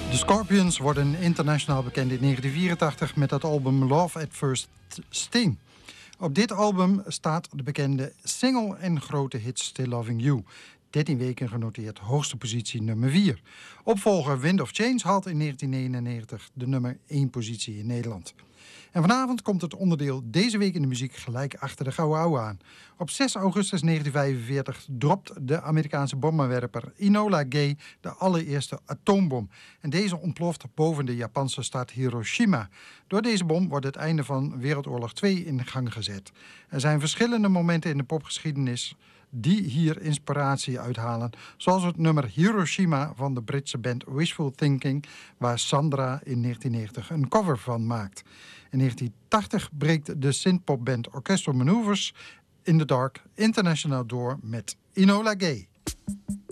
De Scorpions worden internationaal bekend in 1984 met het album Love at First Sting. Op dit album staat de bekende single en grote hit Still Loving You. 13 weken genoteerd, hoogste positie nummer 4. Opvolger Wind of Change had in 1999 de nummer 1 positie in Nederland. En vanavond komt het onderdeel Deze Week in de Muziek gelijk achter de Gouden Ouwe aan. Op 6 augustus 1945 dropt de Amerikaanse bommenwerper Enola Gay de allereerste atoombom. En deze ontploft boven de Japanse stad Hiroshima. Door deze bom wordt het einde van Wereldoorlog 2 in gang gezet. Er zijn verschillende momenten in de popgeschiedenis die hier inspiratie uithalen, zoals het nummer Hiroshima van de Britse band Wishful Thinking, waar Sandra in 1990 een cover van maakt. In 1980 breekt de synthpopband Orchestral Maneuvers in the Dark internationaal door met Enola Gay.